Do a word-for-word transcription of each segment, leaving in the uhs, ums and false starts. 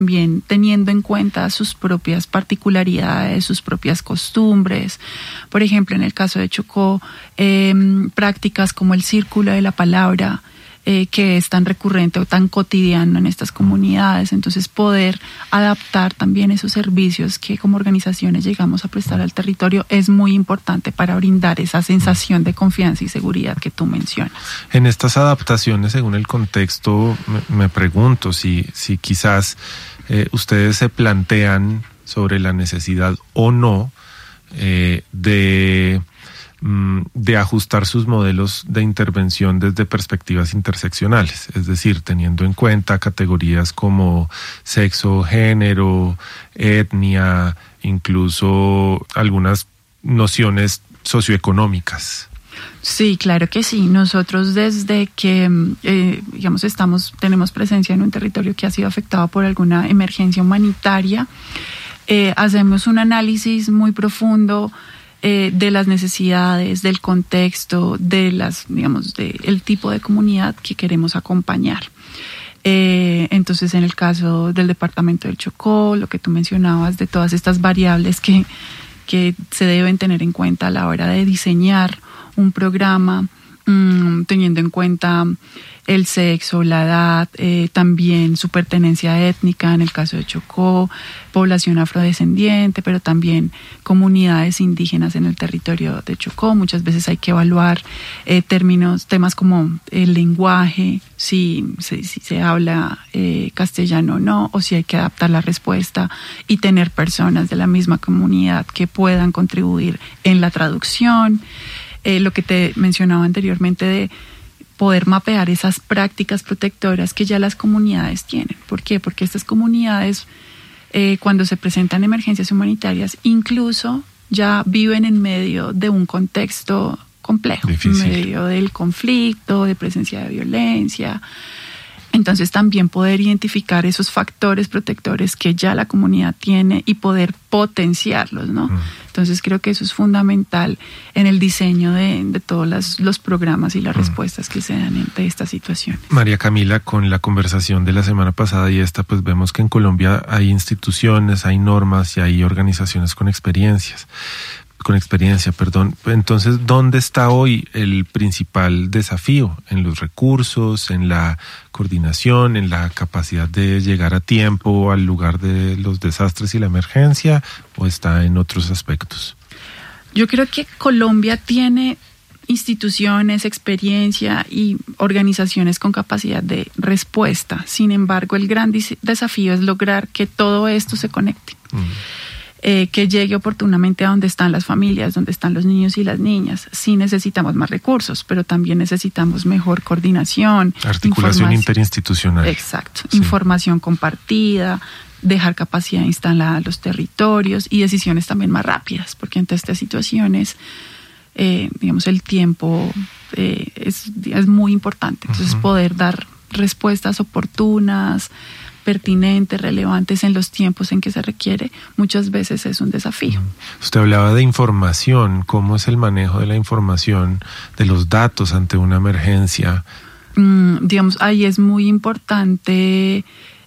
también teniendo en cuenta sus propias particularidades, sus propias costumbres. Por ejemplo, en el caso de Chocó, eh, prácticas como el círculo de la palabra, eh, que es tan recurrente o tan cotidiano en estas comunidades. Entonces, poder adaptar también esos servicios que como organizaciones llegamos a prestar al territorio es muy importante para brindar esa sensación de confianza y seguridad que tú mencionas. En estas adaptaciones, según el contexto, me, me pregunto si, si quizás eh, ustedes se plantean sobre la necesidad o no eh, de... de ajustar sus modelos de intervención desde perspectivas interseccionales, es decir, teniendo en cuenta categorías como sexo, género, etnia, incluso algunas nociones socioeconómicas. Sí, claro que sí. Nosotros desde que, eh, digamos, estamos, tenemos presencia en un territorio que ha sido afectado por alguna emergencia humanitaria, eh, hacemos un análisis muy profundo Eh, de las necesidades, del contexto, de las, digamos, de el tipo de comunidad que queremos acompañar. Eh, entonces, en el caso del departamento del Chocó, lo que tú mencionabas de todas estas variables que, que se deben tener en cuenta a la hora de diseñar un programa, mmm, teniendo en cuenta el sexo, la edad, eh, también su pertenencia étnica, en el caso de Chocó, población afrodescendiente, pero también comunidades indígenas en el territorio de Chocó. Muchas veces hay que evaluar eh, términos, temas como el lenguaje, si, si, si se habla eh, castellano o no, o si hay que adaptar la respuesta y tener personas de la misma comunidad que puedan contribuir en la traducción. Eh, lo que te mencionaba anteriormente de poder mapear esas prácticas protectoras que ya las comunidades tienen. ¿Por qué? Porque estas comunidades, eh, cuando se presentan emergencias humanitarias, incluso ya viven en medio de un contexto complejo, difícil, en medio del conflicto, de presencia de violencia. Entonces también poder identificar esos factores protectores que ya la comunidad tiene y poder potenciarlos, ¿no? Mm. Entonces creo que eso es fundamental en el diseño de, de todos las, los programas y las mm. respuestas que se dan ante estas situaciones. María Camila, con la conversación de la semana pasada y esta, pues vemos que en Colombia hay instituciones, hay normas y hay organizaciones con experiencias. con experiencia, perdón. Entonces, ¿dónde está hoy el principal desafío? ¿En los recursos, en la coordinación, en la capacidad de llegar a tiempo al lugar de los desastres y la emergencia, o está en otros aspectos? Yo creo que Colombia tiene instituciones, experiencia y organizaciones con capacidad de respuesta. Sin embargo, el gran desafío es lograr que todo esto se conecte. Mm. Eh, que llegue oportunamente a donde están las familias, donde están los niños y las niñas. Sí necesitamos más recursos, pero también necesitamos mejor coordinación. Articulación interinstitucional. Exacto. Sí. Información compartida, dejar capacidad instalada a los territorios y decisiones también más rápidas, porque ante estas situaciones, eh, digamos, el tiempo eh, es, es muy importante. Entonces, uh-huh. poder dar respuestas oportunas, pertinentes, relevantes en los tiempos en que se requiere, muchas veces es un desafío. Usted hablaba de información, ¿cómo es el manejo de la información, de los datos ante una emergencia? Mm, digamos, ahí es muy importante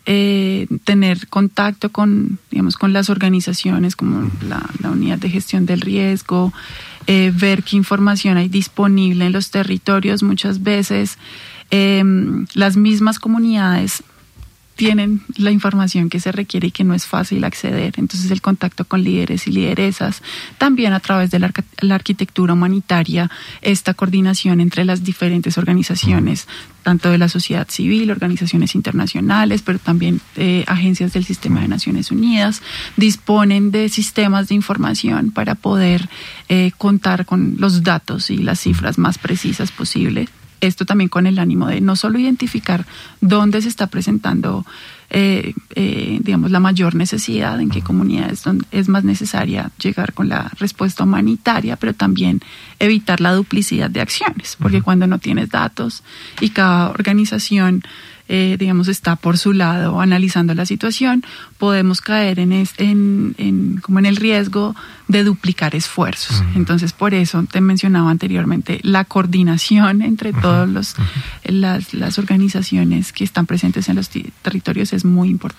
eh, tener contacto con, digamos, con las organizaciones como uh-huh. la, la unidad de gestión del riesgo, eh, ver qué información hay disponible en los territorios. Muchas veces eh, las mismas comunidades tienen la información que se requiere y que no es fácil acceder. Entonces el contacto con líderes y lideresas, también a través de la, arca- la arquitectura humanitaria, esta coordinación entre las diferentes organizaciones, tanto de la sociedad civil, organizaciones internacionales, pero también eh, agencias del sistema de Naciones Unidas, disponen de sistemas de información para poder eh, contar con los datos y las cifras más precisas posibles. Esto también con el ánimo de no solo identificar dónde se está presentando, eh, eh, digamos, la mayor necesidad, en qué comunidades donde es más necesaria llegar con la respuesta humanitaria, pero también evitar la duplicidad de acciones, porque uh-huh. cuando no tienes datos y cada organización, eh, digamos, está por su lado analizando la situación, podemos caer en, es, en, en, como en el riesgo de duplicar esfuerzos. Uh-huh. Entonces, por eso te mencionaba anteriormente, la coordinación entre uh-huh. todas los, uh-huh. las, las organizaciones que están presentes en los t- territorios es muy importante.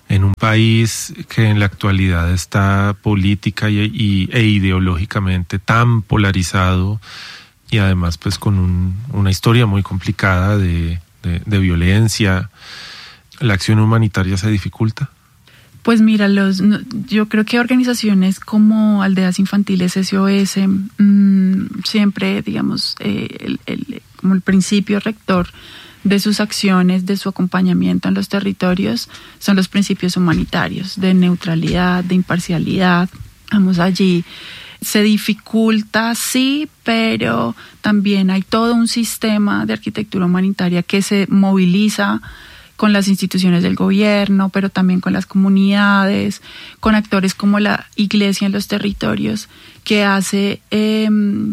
en un país que en la actualidad está política y, y, e ideológicamente tan polarizado y además pues con un, una historia muy complicada de, de, de violencia, ¿la acción humanitaria se dificulta? Pues mira, los, yo creo que organizaciones como Aldeas Infantiles, S O S, mmm, siempre, digamos, eh, el, el, como el principio rector de sus acciones, de su acompañamiento en los territorios, son los principios humanitarios, de neutralidad, de imparcialidad. Vamos, allí se dificulta, sí, pero también hay todo un sistema de arquitectura humanitaria que se moviliza con las instituciones del gobierno, pero también con las comunidades, con actores como la iglesia en los territorios, que hace, eh,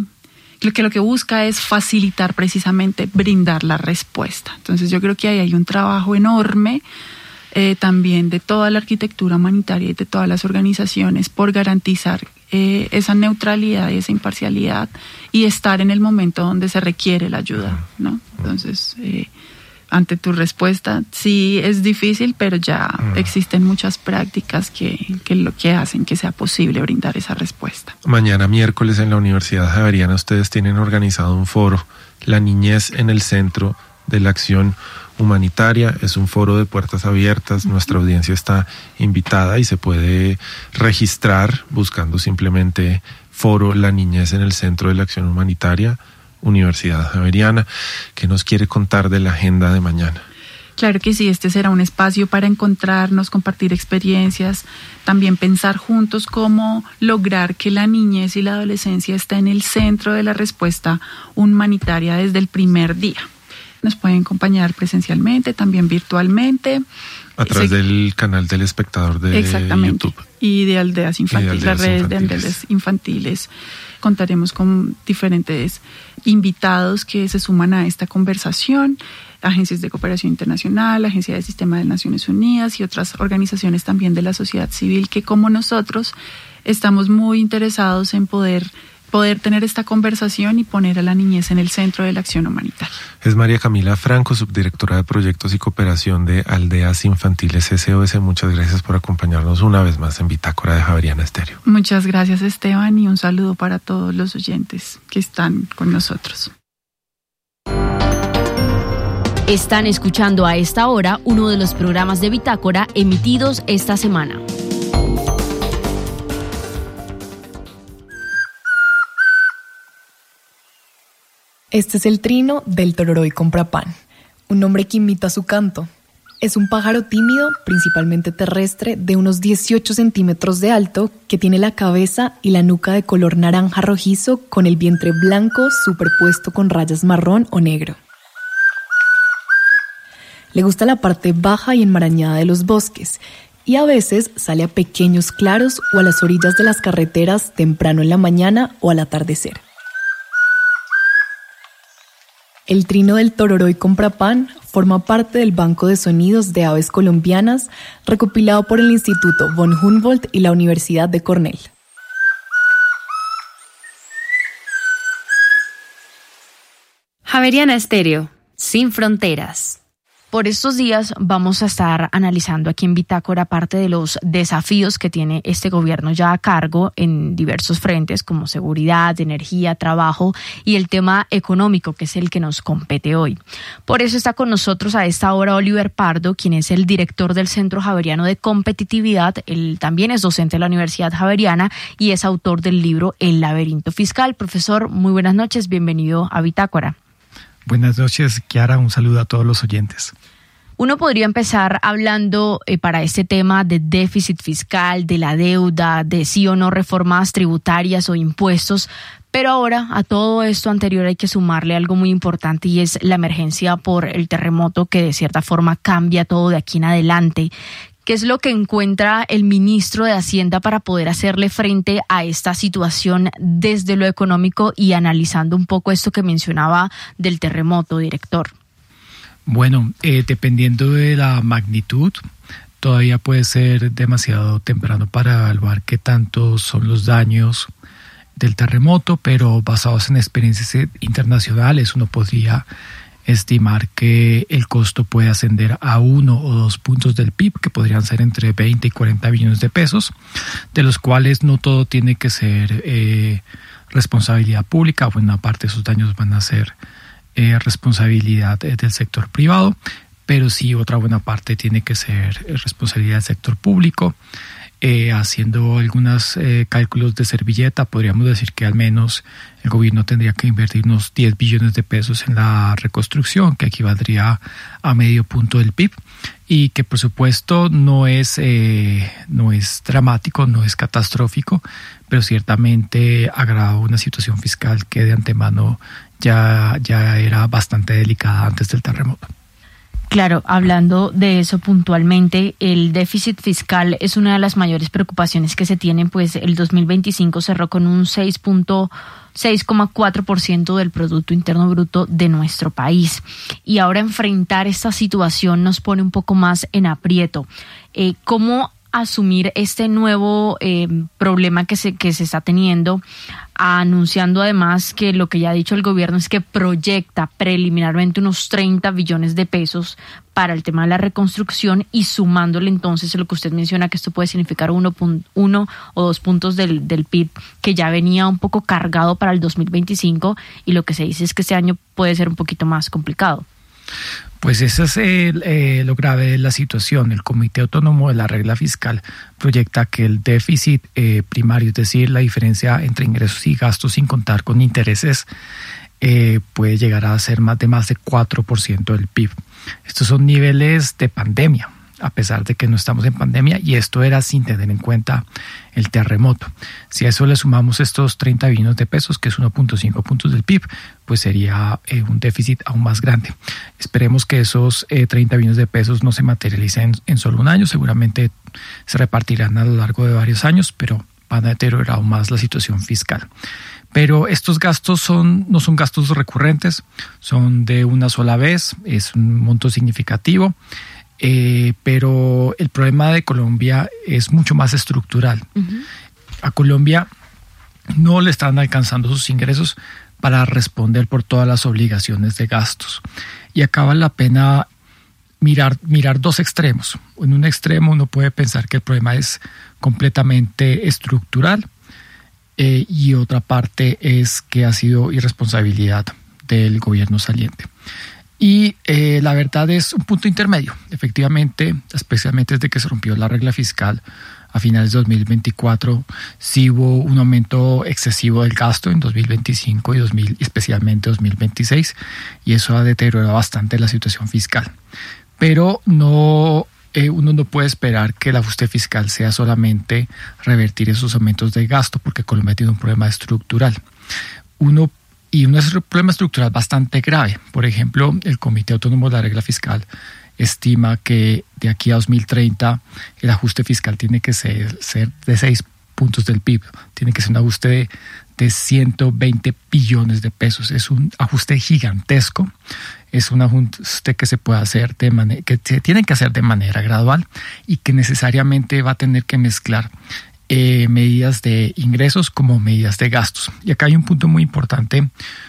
que lo que busca es facilitar precisamente, brindar la respuesta. Entonces yo creo que ahí hay un trabajo enorme eh, también de toda la arquitectura humanitaria y de todas las organizaciones por garantizar eh, esa neutralidad y esa imparcialidad y estar en el momento donde se requiere la ayuda, ¿no? Entonces, eh, ante tu respuesta, sí es difícil, pero ya mm. existen muchas prácticas que, que lo que hacen que sea posible brindar esa respuesta. Mañana miércoles en la Universidad Javeriana ustedes tienen organizado un foro, La Niñez en el Centro de la Acción Humanitaria. Es un foro de puertas abiertas, nuestra audiencia está invitada y se puede registrar buscando simplemente foro La Niñez en el Centro de la Acción Humanitaria, Universidad Javeriana. ¿Qué nos quiere contar de la agenda de mañana? Claro que sí, este será un espacio para encontrarnos, compartir experiencias, también pensar juntos cómo lograr que la niñez y la adolescencia esté en el centro de la respuesta humanitaria desde el primer día. Nos pueden acompañar presencialmente, también virtualmente. A través Se... del canal del espectador de Exactamente. YouTube. Y de Aldeas Infantiles, la red de Aldeas Infantiles. Contaremos con diferentes invitados que se suman a esta conversación, agencias de cooperación internacional, agencia del Sistema de Naciones Unidas y otras organizaciones también de la sociedad civil que, como nosotros, estamos muy interesados en poder poder tener esta conversación y poner a la niñez en el centro de la acción humanitaria. Es María Camila Franco, subdirectora de Proyectos y Cooperación de Aldeas Infantiles S O S. Muchas gracias por acompañarnos una vez más en Bitácora de Javeriana Estéreo. Muchas gracias, Esteban, y un saludo para todos los oyentes que están con nosotros. Están escuchando a esta hora uno de los programas de Bitácora emitidos esta semana. Este es el trino del tororoi comprapán, un nombre que imita su canto. Es un pájaro tímido, principalmente terrestre, de unos dieciocho centímetros de alto, que tiene la cabeza y la nuca de color naranja rojizo con el vientre blanco superpuesto con rayas marrón o negro. Le gusta la parte baja y enmarañada de los bosques y a veces sale a pequeños claros o a las orillas de las carreteras temprano en la mañana o al atardecer. El trino del tororoi comprapán forma parte del Banco de Sonidos de Aves Colombianas recopilado por el Instituto von Humboldt y la Universidad de Cornell. Javeriana Estéreo, sin fronteras. Por estos días vamos a estar analizando aquí en Bitácora parte de los desafíos que tiene este gobierno ya a cargo en diversos frentes como seguridad, energía, trabajo y el tema económico, que es el que nos compete hoy. Por eso está con nosotros a esta hora Oliver Pardo, quien es el director del Centro Javeriano de Competitividad. Él también es docente de la Universidad Javeriana y es autor del libro El laberinto fiscal. Profesor, muy buenas noches, bienvenido a Bitácora. Buenas noches, Kiara, un saludo a todos los oyentes. Uno podría empezar hablando eh, para este tema de déficit fiscal, de la deuda, de sí o no reformas tributarias o impuestos, pero ahora a todo esto anterior hay que sumarle algo muy importante y es la emergencia por el terremoto que de cierta forma cambia todo de aquí en adelante. ¿Qué es lo que encuentra el ministro de Hacienda para poder hacerle frente a esta situación desde lo económico y analizando un poco esto que mencionaba del terremoto, director? Bueno, eh, dependiendo de la magnitud, todavía puede ser demasiado temprano para evaluar qué tanto son los daños del terremoto, pero basados en experiencias internacionales uno podría estimar que el costo puede ascender a uno o dos puntos del P I B, que podrían ser entre veinte y cuarenta billones de pesos, de los cuales no todo tiene que ser eh, responsabilidad pública. Buena parte de esos daños van a ser eh, responsabilidad del sector privado, pero sí otra buena parte tiene que ser responsabilidad del sector público. Eh, haciendo algunos eh, cálculos de servilleta, podríamos decir que al menos el gobierno tendría que invertir unos diez billones de pesos en la reconstrucción, que equivaldría a medio punto del P I B, y que por supuesto no es, eh, no es dramático, no es catastrófico, pero ciertamente agrava una situación fiscal que de antemano ya, ya era bastante delicada antes del terremoto. Claro, hablando de eso puntualmente, el déficit fiscal es una de las mayores preocupaciones que se tienen, pues el dos mil veinticinco cerró con un seis coma cuatro por ciento del Producto Interno Bruto de nuestro país. Y ahora enfrentar esta situación nos pone un poco más en aprieto. Eh, ¿Cómo asumir este nuevo eh, problema que se, que se está teniendo, anunciando además que lo que ya ha dicho el gobierno es que proyecta preliminarmente unos treinta billones de pesos para el tema de la reconstrucción, y sumándole entonces lo que usted menciona, que esto puede significar uno, uno o dos puntos del, del P I B, que ya venía un poco cargado para el dos mil veinticinco, y lo que se dice es que este año puede ser un poquito más complicado? Pues eso es el, eh, lo grave de la situación. El Comité Autónomo de la Regla Fiscal proyecta que el déficit eh, primario, es decir, la diferencia entre ingresos y gastos sin contar con intereses, eh, puede llegar a ser más de más de cuatro por ciento del P I B. Estos son niveles de pandemia, a pesar de que no estamos en pandemia, y esto era sin tener en cuenta el terremoto. Si a eso le sumamos estos treinta billones de pesos, que es uno punto cinco puntos del P I B, pues sería eh, un déficit aún más grande. Esperemos que esos eh, treinta billones de pesos no se materialicen en, en solo un año, seguramente se repartirán a lo largo de varios años, pero van a deteriorar aún más la situación fiscal. Pero estos gastos son, no son gastos recurrentes, son de una sola vez, es un monto significativo. Eh, pero el problema de Colombia es mucho más estructural. Uh-huh. A Colombia no le están alcanzando sus ingresos para responder por todas las obligaciones de gastos. Y acá vale la pena mirar, mirar dos extremos. En un extremo uno puede pensar que el problema es completamente estructural, eh, y otra parte es que ha sido irresponsabilidad del gobierno saliente. Y eh, la verdad es un punto intermedio. Efectivamente, especialmente desde que se rompió la regla fiscal a finales de dos mil veinticuatro, sí hubo un aumento excesivo del gasto en dos mil veinticinco y dos mil, especialmente dos mil veintiséis, y eso ha deteriorado bastante la situación fiscal. Pero no, eh, uno no puede esperar que el ajuste fiscal sea solamente revertir esos aumentos de gasto, porque Colombia tiene un problema estructural. Uno Y un problema estructural bastante grave. Por ejemplo, el Comité Autónomo de la Regla Fiscal estima que de aquí a dos mil treinta el ajuste fiscal tiene que ser, ser de seis puntos del P I B. Tiene que ser un ajuste de, de ciento veinte billones de pesos. Es un ajuste gigantesco. Es un ajuste que se puede hacer de manera, que se tiene que hacer de manera gradual, y que necesariamente va a tener que mezclar Eh, medidas de ingresos como medidas de gastos. Y acá hay un punto muy importante,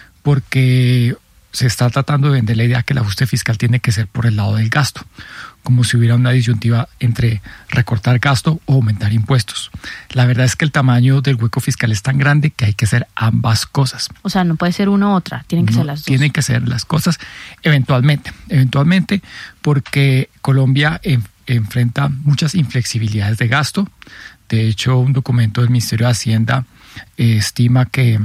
porque se está tratando de vender la idea que el ajuste fiscal tiene que ser por el lado del gasto, como si hubiera una disyuntiva entre recortar gasto o aumentar impuestos. La verdad es que el tamaño del hueco fiscal es tan grande que hay que hacer ambas cosas. O sea, no puede ser una u otra, tienen que no, ser las dos. Tienen que ser las cosas eventualmente, eventualmente porque Colombia en, enfrenta muchas inflexibilidades de gasto. De hecho, un documento del Ministerio de Hacienda eh, estima que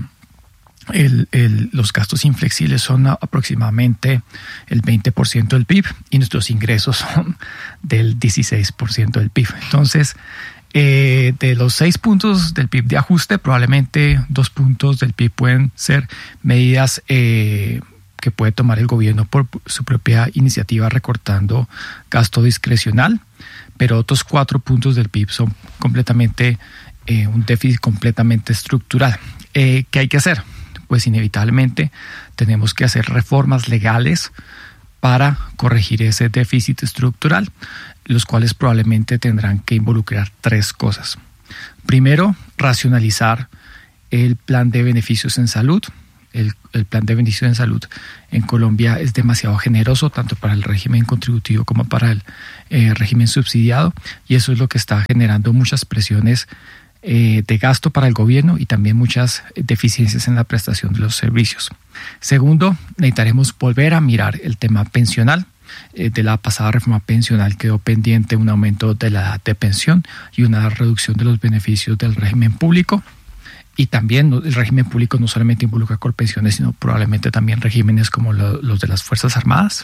el, el, los gastos inflexibles son aproximadamente el veinte por ciento del P I B, y nuestros ingresos son del dieciséis por ciento del P I B. Entonces, eh, de los seis puntos del P I B de ajuste, probablemente dos puntos del P I B pueden ser medidas eh, que puede tomar el gobierno por su propia iniciativa, recortando gasto discrecional. Pero otros cuatro puntos del P I B son completamente eh, un déficit completamente estructural. Eh, ¿Qué hay que hacer? Pues inevitablemente tenemos que hacer reformas legales para corregir ese déficit estructural, los cuales probablemente tendrán que involucrar tres cosas. Primero, racionalizar el plan de beneficios en salud. el, el plan de beneficio en salud en Colombia es demasiado generoso, tanto para el régimen contributivo como para el eh, régimen subsidiado, y eso es lo que está generando muchas presiones eh, de gasto para el gobierno y también muchas deficiencias en la prestación de los servicios. Segundo, necesitaremos volver a mirar el tema pensional. De la pasada reforma pensional quedó pendiente un aumento de la edad de pensión y una reducción de los beneficios del régimen público. Y también el régimen público no solamente involucra Colpensiones, sino probablemente también regímenes como lo, los de las Fuerzas Armadas.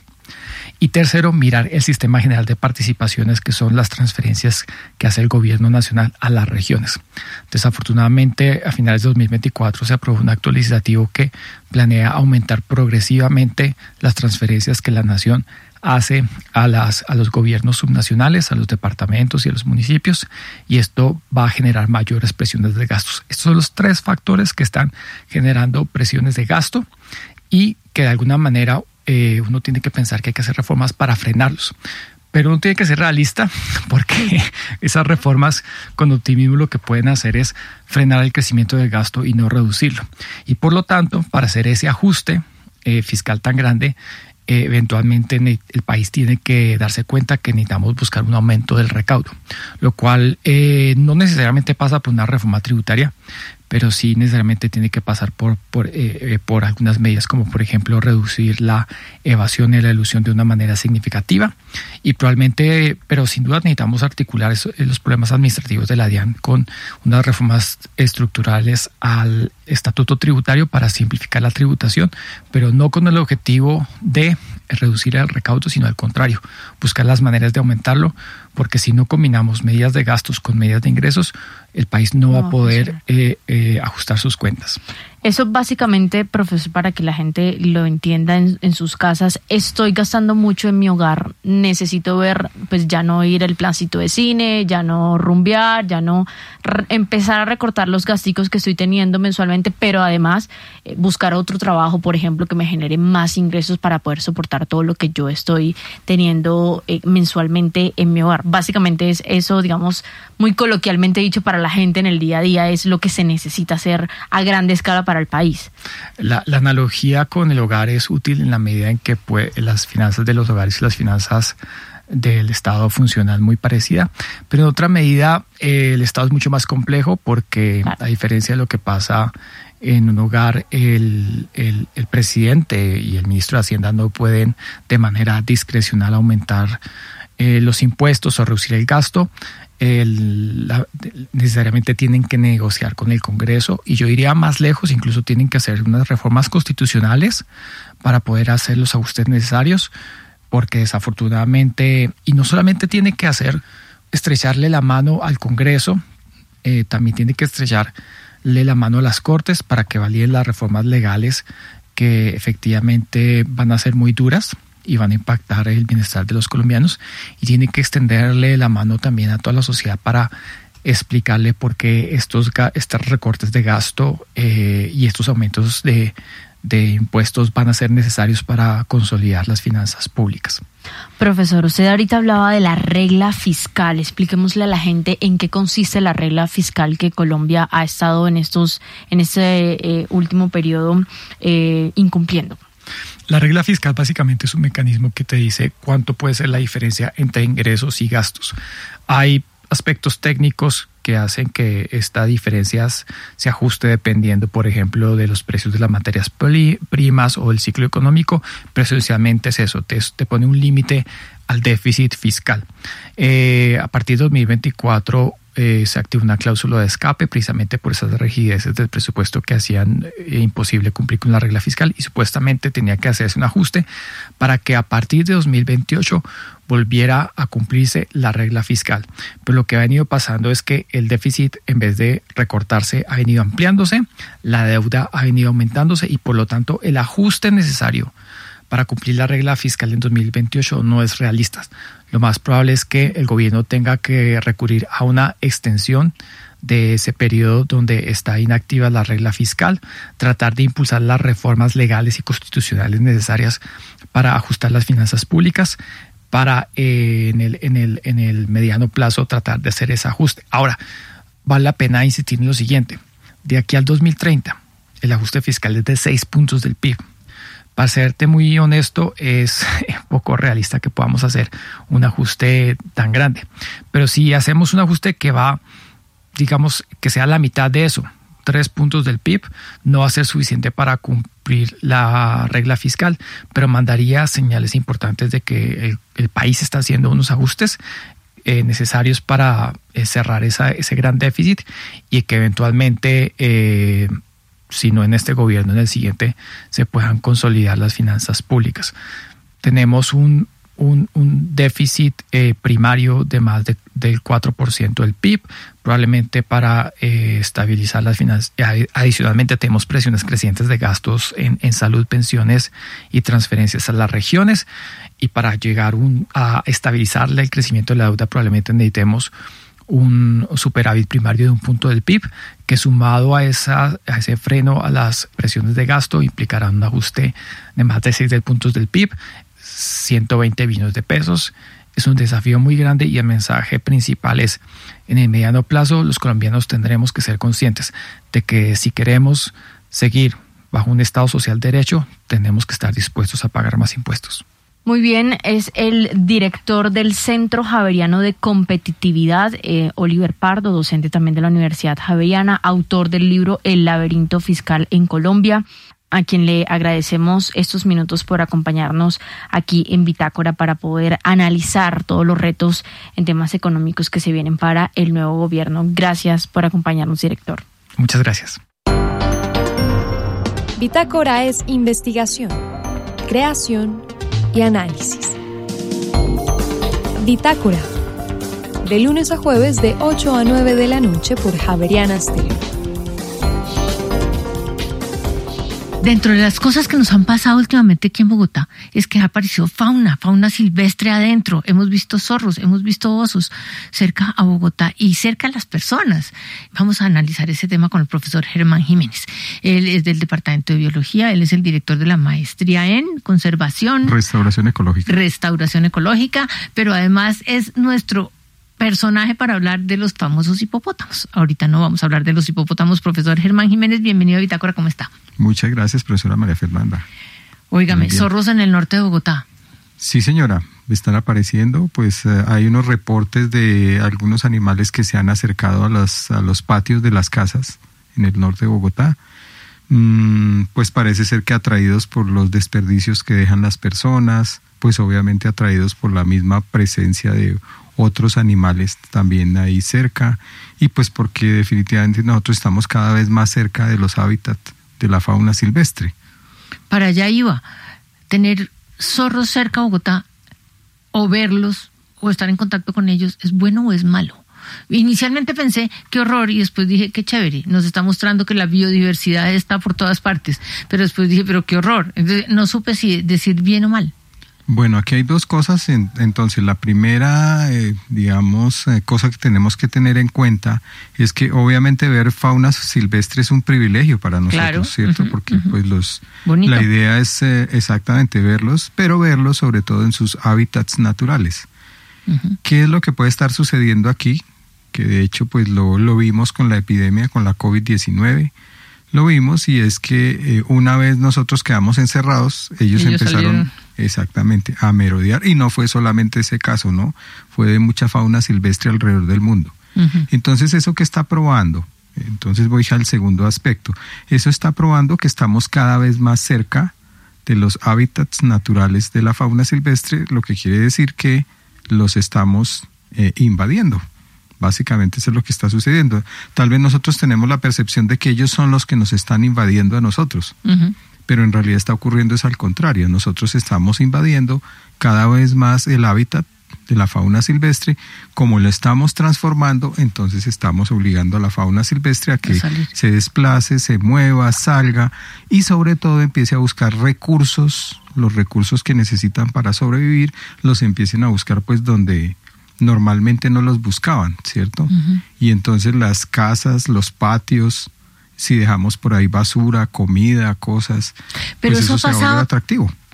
Y tercero, mirar el sistema general de participaciones, que son las transferencias que hace el gobierno nacional a las regiones. Desafortunadamente, a finales de dos mil veinticuatro se aprobó un acto legislativo que planea aumentar progresivamente las transferencias que la nación hace a, las, a los gobiernos subnacionales, a los departamentos y a los municipios, y esto va a generar mayores presiones de gastos. Estos son los tres factores que están generando presiones de gasto y que de alguna manera eh, uno tiene que pensar que hay que hacer reformas para frenarlos. Pero uno tiene que ser realista, porque esas reformas con optimismo lo que pueden hacer es frenar el crecimiento del gasto y no reducirlo. Y por lo tanto, para hacer ese ajuste eh, fiscal tan grande, eh, eventualmente el país tiene que darse cuenta que necesitamos buscar un aumento del recaudo, lo cual eh, no necesariamente pasa por una reforma tributaria, pero sí necesariamente tiene que pasar por, por, eh, por algunas medidas, como por ejemplo reducir la evasión y la elusión de una manera significativa, y probablemente, pero sin duda necesitamos articular eso, los problemas administrativos de la DIAN con unas reformas estructurales al estatuto tributario para simplificar la tributación, pero no con el objetivo de reducir el recaudo, sino al contrario, buscar las maneras de aumentarlo, porque si no combinamos medidas de gastos con medidas de ingresos, el país no, no va a poder eh, eh, ajustar sus cuentas. Eso básicamente, profesor, para que la gente lo entienda en, en sus casas, estoy gastando mucho en mi hogar, necesito ver, pues ya no ir al plancito de cine, ya no rumbear, ya no re- empezar a recortar los gasticos que estoy teniendo mensualmente, pero además eh, buscar otro trabajo, por ejemplo, que me genere más ingresos para poder soportar todo lo que yo estoy teniendo eh, mensualmente en mi hogar. Básicamente es eso, digamos, muy coloquialmente dicho para la gente en el día a día, es lo que se necesita hacer a grande escala para el país. La, la analogía con el hogar es útil en la medida en que pues, las finanzas de los hogares y las finanzas del Estado funcionan muy parecida, pero en otra medida eh, el Estado es mucho más complejo porque, claro, a diferencia de lo que pasa en un hogar, el, el, el presidente y el ministro de Hacienda no pueden de manera discrecional aumentar eh, los impuestos o reducir el gasto. El, la, necesariamente tienen que negociar con el Congreso, y yo iría más lejos, incluso tienen que hacer unas reformas constitucionales para poder hacer los ajustes necesarios, porque desafortunadamente, y no solamente tiene que hacer estrecharle la mano al Congreso, eh, también tiene que estrecharle la mano a las Cortes para que validen las reformas legales que efectivamente van a ser muy duras y van a impactar el bienestar de los colombianos, y tiene que extenderle la mano también a toda la sociedad para explicarle por qué estos, estos recortes de gasto eh, y estos aumentos de, de impuestos van a ser necesarios para consolidar las finanzas públicas. Profesor, usted ahorita hablaba de la regla fiscal. Expliquémosle a la gente en qué consiste la regla fiscal que Colombia ha estado en estos en este eh, último periodo eh, incumpliendo. La regla fiscal básicamente es un mecanismo que te dice cuánto puede ser la diferencia entre ingresos y gastos. Hay aspectos técnicos que hacen que esta diferencia se ajuste dependiendo, por ejemplo, de los precios de las materias primas o el ciclo económico, pero esencialmente es eso, te, te pone un límite al déficit fiscal. Eh, a partir de dos mil veinticuatro eh, se activó una cláusula de escape precisamente por esas rigideces del presupuesto que hacían eh, imposible cumplir con la regla fiscal, y supuestamente tenía que hacerse un ajuste para que a partir de dos mil veintiocho volviera a cumplirse la regla fiscal. Pero lo que ha venido pasando es que el déficit, en vez de recortarse, ha venido ampliándose, la deuda ha venido aumentándose, y por lo tanto el ajuste necesario para cumplir la regla fiscal en dos mil veintiocho no es realista. Lo más probable es que el gobierno tenga que recurrir a una extensión de ese periodo donde está inactiva la regla fiscal, tratar de impulsar las reformas legales y constitucionales necesarias para ajustar las finanzas públicas, para eh, en, el, en, el, en el mediano plazo tratar de hacer ese ajuste. Ahora, vale la pena insistir en lo siguiente: de aquí al dos mil treinta, el ajuste fiscal es de seis puntos del P I B. Para serte muy honesto, es poco realista que podamos hacer un ajuste tan grande. Pero si hacemos un ajuste que va, digamos, que sea la mitad de eso, tres puntos del P I B, no va a ser suficiente para cumplir la regla fiscal, pero mandaría señales importantes de que el, el país está haciendo unos ajustes eh, necesarios para eh, cerrar esa, ese gran déficit y que eventualmente... Eh, si no en este gobierno, en el siguiente, se puedan consolidar las finanzas públicas. Tenemos un, un, un déficit eh, primario de más de, del cuatro por ciento del P I B, probablemente para eh, estabilizar las finanzas. Adicionalmente tenemos presiones crecientes de gastos en, en salud, pensiones y transferencias a las regiones, y para llegar un, a estabilizar el crecimiento de la deuda probablemente necesitemos un superávit primario de un punto del P I B, que sumado a, esa, a ese freno a las presiones de gasto implicará un ajuste de más de seis puntos del P I B, ciento veinte billones de pesos. Es un desafío muy grande y el mensaje principal es: en el mediano plazo los colombianos tendremos que ser conscientes de que si queremos seguir bajo un Estado social de derecho, tenemos que estar dispuestos a pagar más impuestos. Muy bien, es el director del Centro Javeriano de Competitividad, eh, Oliver Pardo, docente también de la Universidad Javeriana, autor del libro El laberinto fiscal en Colombia, a quien le agradecemos estos minutos por acompañarnos aquí en Bitácora para poder analizar todos los retos en temas económicos que se vienen para el nuevo gobierno. Gracias por acompañarnos, director. Muchas gracias. Bitácora es investigación, creación y análisis. Bitácora, de lunes a jueves de ocho a nueve de la noche por Javeriana Stereo. Dentro de las cosas que nos han pasado últimamente aquí en Bogotá es que ha aparecido fauna, fauna silvestre adentro. Hemos visto zorros, hemos visto osos cerca a Bogotá y cerca a las personas. Vamos a analizar ese tema con el profesor Germán Jiménez. Él es del Departamento de Biología, él es el director de la maestría en Conservación, Restauración Ecológica. Restauración Ecológica, pero además es nuestro personaje para hablar de los famosos hipopótamos. Ahorita no vamos a hablar de los hipopótamos. Profesor Germán Jiménez, bienvenido a Bitácora, ¿cómo está? Muchas gracias, profesora María Fernanda. Óigame, zorros en el norte de Bogotá. Sí, señora, están apareciendo, pues eh, hay unos reportes de algunos animales que se han acercado a los, a los patios de las casas en el norte de Bogotá. Mm, pues parece ser que atraídos por los desperdicios que dejan las personas, pues obviamente atraídos por la misma presencia de otros animales también ahí cerca, y pues porque definitivamente nosotros estamos cada vez más cerca de los hábitats de la fauna silvestre. Para allá iba, tener zorros cerca a Bogotá, o verlos, o estar en contacto con ellos, ¿es bueno o es malo? Inicialmente pensé, qué horror, y después dije, qué chévere, nos está mostrando que la biodiversidad está por todas partes, pero después dije, pero qué horror. Entonces, no supe si decir bien o mal. Bueno, aquí hay dos cosas. Entonces, la primera, eh, digamos, eh, cosa que tenemos que tener en cuenta es que obviamente ver fauna silvestre es un privilegio para nosotros, claro. ¿Cierto? Uh-huh, Porque uh-huh. pues los Bonito. La idea es eh, exactamente verlos, pero verlos sobre todo en sus hábitats naturales. Uh-huh. ¿Qué es lo que puede estar sucediendo aquí? Que de hecho pues lo, lo vimos con la epidemia, con la COVID diecinueve. Lo vimos, y es que eh, una vez nosotros quedamos encerrados, ellos, ellos empezaron salieron. exactamente a merodear, y no fue solamente ese caso, ¿no? Fue de mucha fauna silvestre alrededor del mundo. Uh-huh. Entonces, ¿eso qué está probando? Entonces voy al segundo aspecto. Eso está probando que estamos cada vez más cerca de los hábitats naturales de la fauna silvestre, lo que quiere decir que los estamos eh, invadiendo. Básicamente eso es lo que está sucediendo. Tal vez nosotros tenemos la percepción de que ellos son los que nos están invadiendo a nosotros, uh-huh. pero en realidad está ocurriendo es al contrario. Nosotros estamos invadiendo cada vez más el hábitat de la fauna silvestre. Como lo estamos transformando, entonces estamos obligando a la fauna silvestre a que se desplace, se mueva, salga, y sobre todo empiece a buscar recursos, los recursos que necesitan para sobrevivir, los empiecen a buscar pues donde normalmente no los buscaban, ¿cierto? Uh-huh. Y entonces las casas, los patios, si dejamos por ahí basura, comida, cosas, pero pues eso, eso ha se pasado, vuelve atractivo.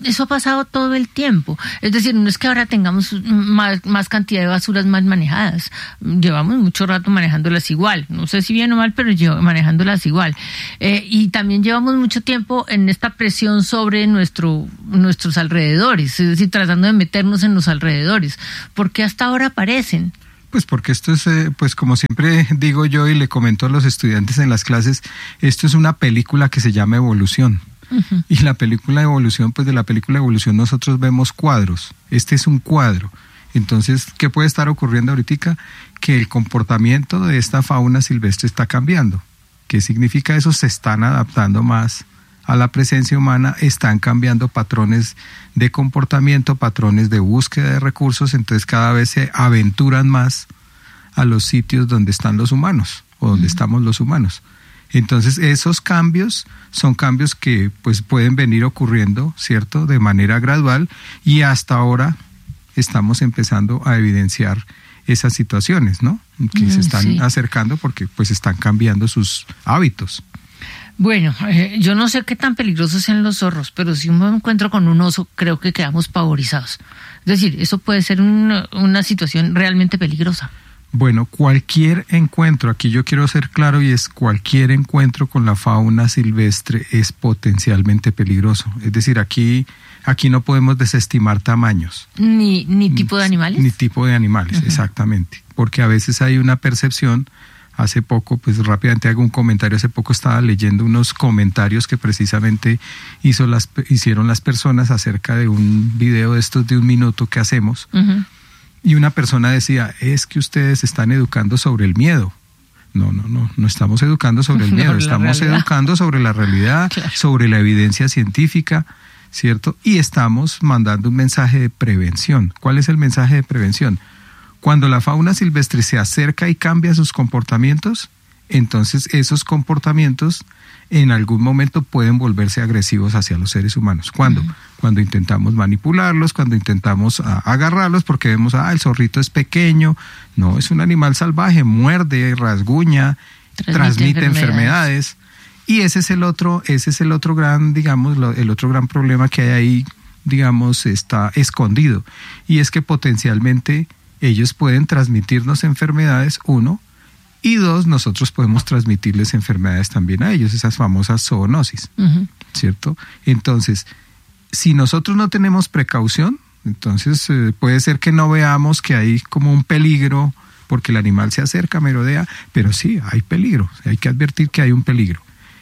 eso ha pasado todo el tiempo. Es decir, no es que ahora tengamos más, más cantidad de basuras mal manejadas. Llevamos mucho rato manejándolas igual. No sé si bien o mal, pero llevo manejándolas igual. Eh, y también llevamos mucho tiempo en esta presión sobre nuestro, nuestros alrededores, es decir, tratando de meternos en los alrededores. ¿Por qué hasta ahora aparecen? Pues porque esto es, eh, pues como siempre digo yo y le comento a los estudiantes en las clases, esto es una película que se llama Evolución. Uh-huh. Y la película de Evolución, pues de la película de Evolución nosotros vemos cuadros. Este es un cuadro. Entonces, ¿qué puede estar ocurriendo ahorita? Que el comportamiento de esta fauna silvestre está cambiando. ¿Qué significa eso? Se están adaptando más a la presencia humana, están cambiando patrones de comportamiento, patrones de búsqueda de recursos, entonces cada vez se aventuran más a los sitios donde están los humanos o donde uh-huh. estamos los humanos. Entonces esos cambios son cambios que pues pueden venir ocurriendo, ¿cierto?, de manera gradual, y hasta ahora estamos empezando a evidenciar esas situaciones, ¿no?, que uh-huh, se están sí. acercando porque pues están cambiando sus hábitos. Bueno, eh, yo no sé qué tan peligrosos sean los zorros, pero si me encuentro con un oso, creo que quedamos pavorizados. Es decir, eso puede ser una, una situación realmente peligrosa. Bueno, cualquier encuentro, aquí yo quiero ser claro, y es cualquier encuentro con la fauna silvestre es potencialmente peligroso. Es decir, aquí, aquí no podemos desestimar tamaños. Ni, ni tipo de animales. Ni tipo de animales, uh-huh. exactamente. Porque a veces hay una percepción. Hace poco, pues rápidamente hago un comentario, hace poco estaba leyendo unos comentarios que precisamente hizo las, hicieron las personas acerca de un video de estos de un minuto que hacemos, uh-huh. y una persona decía, es que ustedes están educando sobre el miedo. No, no, no, no estamos educando sobre el miedo, estamos educando sobre la realidad, claro. sobre la evidencia científica, ¿cierto? Y estamos mandando un mensaje de prevención. ¿Cuál es el mensaje de prevención? Cuando la fauna silvestre se acerca y cambia sus comportamientos, entonces esos comportamientos en algún momento pueden volverse agresivos hacia los seres humanos. ¿Cuándo? Uh-huh. Cuando intentamos manipularlos, cuando intentamos a, agarrarlos porque vemos, ah, el zorrito es pequeño. No, es un animal salvaje, muerde, rasguña, transmite, transmite enfermedades. enfermedades. Y ese es el otro, ese es el otro gran, digamos, lo, el otro gran problema que hay ahí, digamos, está escondido. Y es que potencialmente ellos pueden transmitirnos enfermedades, uno, y dos, nosotros podemos transmitirles enfermedades también a ellos, esas famosas zoonosis, uh-huh. ¿cierto? Entonces, si nosotros no tenemos precaución, entonces eh, puede ser que no veamos que hay como un peligro, porque el animal se acerca, merodea, pero sí, hay peligro, hay que advertir que hay un peligro.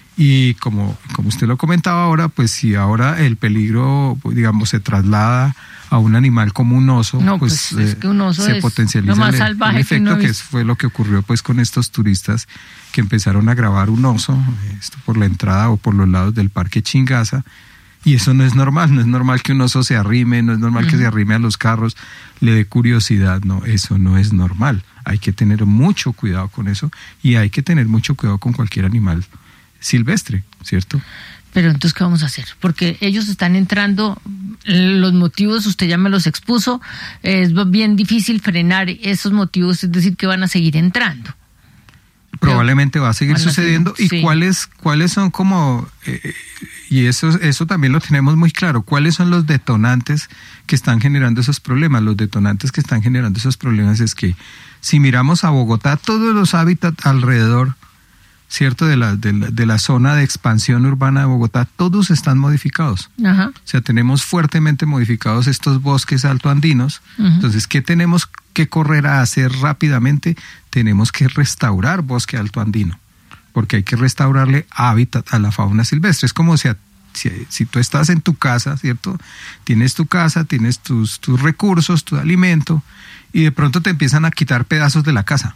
Y como, como usted lo comentaba ahora, pues si ahora el peligro, digamos, se traslada a un animal como un oso, no, pues, pues es que un oso se potencializa lo más el, el efecto, que, que fue lo que ocurrió pues con estos turistas que empezaron a grabar un oso esto por la entrada o por los lados del Parque Chingaza, y eso no es normal, no es normal que un oso se arrime, no es normal uh-huh. que se arrime a los carros, le dé curiosidad, no, eso no es normal. Hay que tener mucho cuidado con eso y hay que tener mucho cuidado con cualquier animal silvestre, ¿cierto? Pero entonces, ¿qué vamos a hacer? Porque ellos están entrando, los motivos usted ya me los expuso, es bien difícil frenar esos motivos, es decir, que van a seguir entrando. Probablemente va a seguir sucediendo. ¿Y sí. cuáles cuáles son como, eh, y eso, eso también lo tenemos muy claro, cuáles son los detonantes que están generando esos problemas? Los detonantes que están generando esos problemas es que si miramos a Bogotá, todos los hábitats alrededor, ¿cierto? De la, de la, de la zona de expansión urbana de Bogotá, todos están modificados. Ajá. O sea, tenemos fuertemente modificados estos bosques altoandinos. Uh-huh. Entonces, ¿qué tenemos que correr a hacer rápidamente? Tenemos que restaurar bosque altoandino, porque hay que restaurarle hábitat a la fauna silvestre. Es como si, si, si tú estás en tu casa, ¿cierto? Tienes tu casa, tienes tus, tus recursos, tu alimento, y de pronto te empiezan a quitar pedazos de la casa.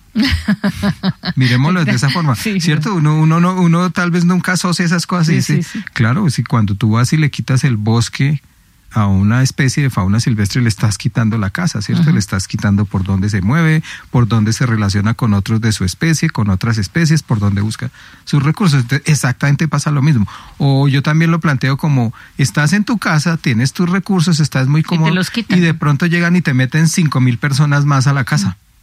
Miremoslo de esa forma, sí, ¿cierto? Uno, uno, uno, uno tal vez nunca asocia esas cosas, sí, y dice, sí, sí. claro, si cuando tú vas y le quitas el bosque a una especie de fauna silvestre, le estás quitando la casa, ¿cierto? Uh-huh. Le estás quitando por dónde se mueve, por dónde se relaciona con otros de su especie, con otras especies, por dónde busca sus recursos. Entonces, exactamente pasa lo mismo. O yo también lo planteo como, estás en tu casa, tienes tus recursos, estás muy cómodo, y, y de pronto llegan y te meten cinco mil personas más a la casa.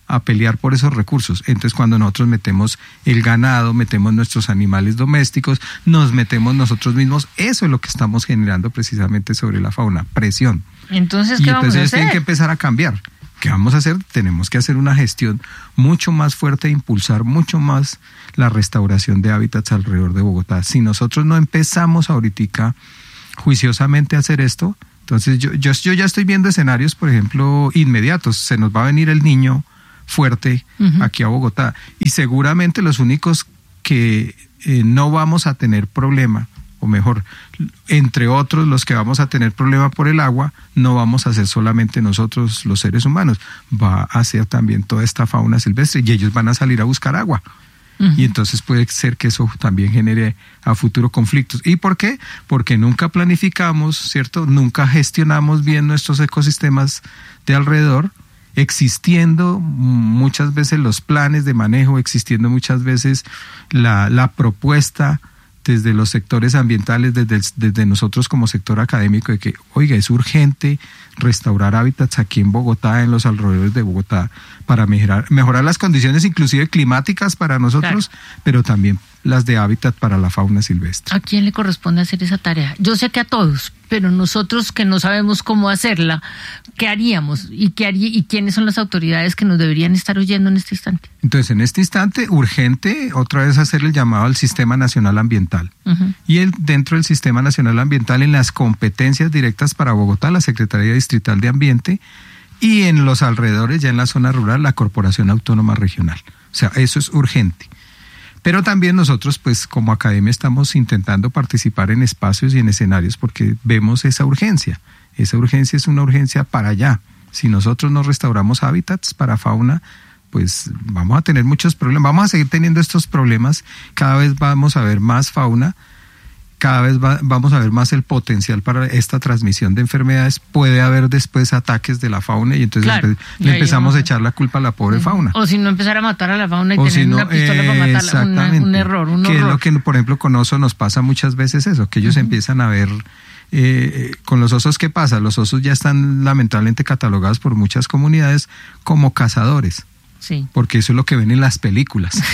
a pelear por esos recursos. Entonces cuando nosotros metemos el ganado, metemos nuestros animales domésticos, nos metemos nosotros mismos, eso es lo que estamos generando precisamente sobre la fauna, presión. Entonces, ¿qué y vamos entonces a hacer? tienen que empezar a cambiar. ¿Qué vamos a hacer? Tenemos que hacer una gestión mucho más fuerte e impulsar mucho más la restauración de hábitats alrededor de Bogotá. Si nosotros no empezamos ahorita juiciosamente a hacer esto, entonces yo, yo, yo ya estoy viendo escenarios, por ejemplo, inmediatos. Se nos va a venir el niño fuerte uh-huh. aquí a Bogotá y seguramente los únicos que eh, no vamos a tener problema, o mejor, entre otros los que vamos a tener problema por el agua, no vamos a ser solamente nosotros los seres humanos, va a ser también toda esta fauna silvestre y ellos van a salir a buscar agua. Uh-huh. Y entonces puede ser que eso también genere a futuro conflictos. ¿Y por qué? Porque nunca planificamos, ¿cierto? Nunca gestionamos bien nuestros ecosistemas de alrededor, existiendo muchas veces los planes de manejo, existiendo muchas veces la, la propuesta desde los sectores ambientales, desde, el, desde nosotros como sector académico, de que, oiga, es urgente restaurar hábitats aquí en Bogotá, en los alrededores de Bogotá, para mejorar, mejorar las condiciones inclusive climáticas para nosotros, claro. pero también las de hábitat para la fauna silvestre. ¿A quién le corresponde hacer esa tarea? Yo sé que a todos, pero nosotros que no sabemos cómo hacerla, ¿qué haríamos? ¿Y qué haría, y quiénes son las autoridades que nos deberían estar oyendo en este instante? Entonces, en este instante, urgente, otra vez hacer el llamado al Sistema Nacional Ambiental. Uh-huh. Y el, dentro del Sistema Nacional Ambiental, en las competencias directas para Bogotá, la Secretaría Distrital de Ambiente, y en los alrededores, ya en la zona rural, la Corporación Autónoma Regional. O sea, eso es urgente. Pero también nosotros, pues como academia, estamos intentando participar en espacios y en escenarios porque vemos esa urgencia. Esa urgencia es una urgencia para allá. Si nosotros no restauramos hábitats para fauna, pues vamos a tener muchos problemas. Vamos a seguir teniendo estos problemas. Cada vez vamos a ver más fauna. Cada vez va, vamos a ver más el potencial para esta transmisión de enfermedades. Puede haber después ataques de la fauna y entonces claro, empe- le empezamos a echar la culpa a la pobre sí. fauna. O si no empezar a matar a la fauna y o tener si no, una pistola eh, para matarla, una, un error, un que horror. Es lo que, por ejemplo, con osos nos pasa muchas veces eso, que ellos uh-huh. empiezan a ver... Eh, con los osos, ¿qué pasa? Los osos ya están lamentablemente catalogados por muchas comunidades como cazadores. Sí. Porque eso es lo que ven en las películas.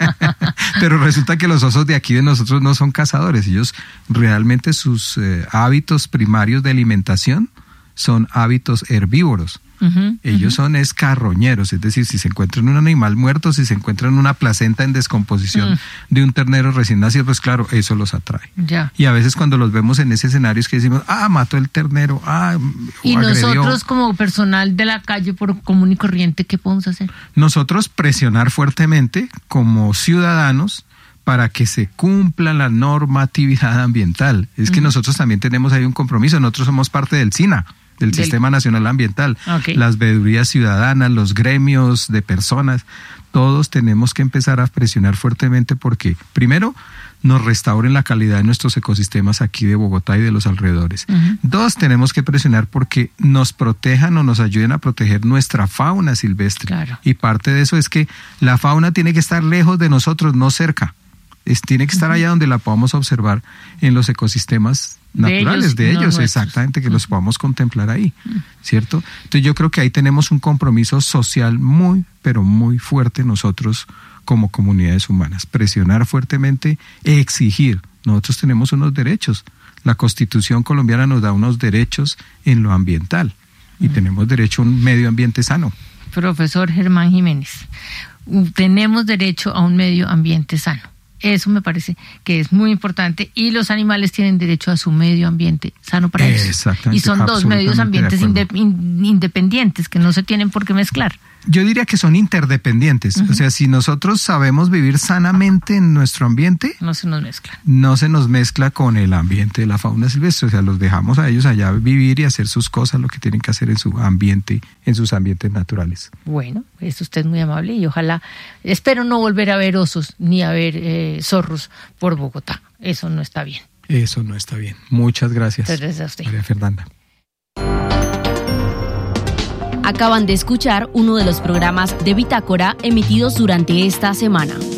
Pero resulta que los osos de aquí de nosotros no son cazadores. Ellos realmente sus eh, hábitos primarios de alimentación son hábitos herbívoros. Uh-huh, Ellos uh-huh. son escarroñeros, es decir, si se encuentran un animal muerto, si se encuentran una placenta en descomposición uh-huh. de un ternero recién nacido, pues claro, eso los atrae. Ya. Y a veces cuando los vemos en ese escenario es que decimos, ah, mató el ternero, ah, y agredió. Nosotros como personal de la calle por común y corriente, ¿qué podemos hacer? Nosotros presionar fuertemente como ciudadanos para que se cumpla la normatividad ambiental. Es uh-huh. que nosotros también tenemos ahí un compromiso, nosotros somos parte del SINA, del, del Sistema Nacional Ambiental, okay. las veedurías ciudadanas, los gremios de personas, todos tenemos que empezar a presionar fuertemente porque, primero, nos restauren la calidad de nuestros ecosistemas aquí de Bogotá y de los alrededores. Uh-huh. Dos, tenemos que presionar porque nos protejan o nos ayuden a proteger nuestra fauna silvestre. Claro. Y parte de eso es que la fauna tiene que estar lejos de nosotros, no cerca. Es, tiene que estar allá donde la podamos observar en los ecosistemas naturales de ellos, de ellos no exactamente, que uh-huh. los podamos contemplar ahí, uh-huh. ¿cierto? Entonces yo creo que ahí tenemos un compromiso social muy, pero muy fuerte nosotros como comunidades humanas. Presionar fuertemente, exigir. Nosotros tenemos unos derechos. La Constitución colombiana nos da unos derechos en lo ambiental y uh-huh. tenemos derecho a un medio ambiente sano. Profesor Germán Jiménez, tenemos derecho a un medio ambiente sano. Eso me parece que es muy importante y los animales tienen derecho a su medio ambiente sano para ellos. Y son dos medios ambientes inde- independientes que no se tienen por qué mezclar. Yo diría que son interdependientes. Uh-huh. O sea, si nosotros sabemos vivir sanamente en nuestro ambiente, no se nos mezcla. No se nos mezcla con el ambiente de la fauna silvestre. O sea, los dejamos a ellos allá vivir y hacer sus cosas, lo que tienen que hacer en su ambiente, en sus ambientes naturales. Bueno, es usted muy amable y ojalá, espero no volver a ver osos ni a ver eh, zorros por Bogotá. Eso no está bien. Eso no está bien. Muchas gracias. Muchas gracias a usted. María Fernanda. Acaban de escuchar uno de los programas de Bitácora emitidos durante esta semana.